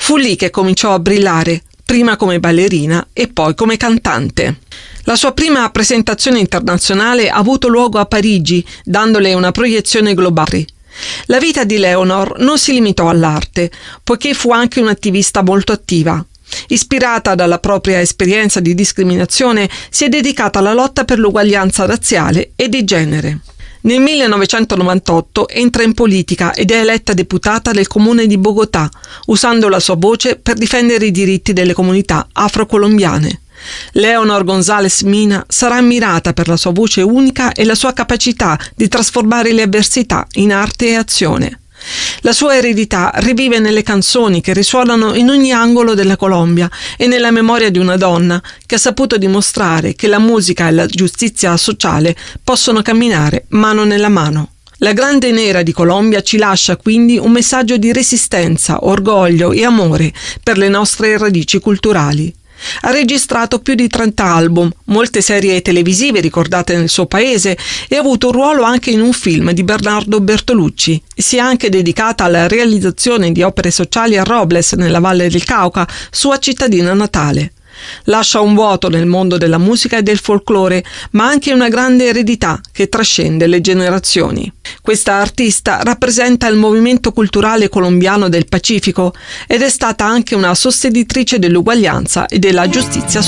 Fu lì che cominciò a brillare, prima come ballerina e poi come cantante. La sua prima presentazione internazionale ha avuto luogo a Parigi, dandole una proiezione globale. La vita di Leonor non si limitò all'arte, poiché fu anche un'attivista molto attiva. Ispirata dalla propria esperienza di discriminazione, si è dedicata alla lotta per l'uguaglianza razziale e di genere. Nel 1998 entra in politica ed è eletta deputata del comune di Bogotà, usando la sua voce per difendere i diritti delle comunità afro-colombiane. Leonor González Mina sarà ammirata per la sua voce unica e la sua capacità di trasformare le avversità in arte e azione. La sua eredità rivive nelle canzoni che risuonano in ogni angolo della Colombia e nella memoria di una donna che ha saputo dimostrare che la musica e la giustizia sociale possono camminare mano nella mano. La Grande Nera di Colombia ci lascia quindi un messaggio di resistenza, orgoglio e amore per le nostre radici culturali. Ha registrato più di 30 album, molte serie televisive ricordate nel suo paese e ha avuto un ruolo anche in un film di Bernardo Bertolucci. Si è anche dedicata alla realizzazione di opere sociali a Robles, nella Valle del Cauca, sua cittadina natale. Lascia un vuoto nel mondo della musica e del folklore, ma anche una grande eredità che trascende le generazioni. Questa artista rappresenta il movimento culturale colombiano del Pacifico ed è stata anche una sostenitrice dell'uguaglianza e della giustizia sociale.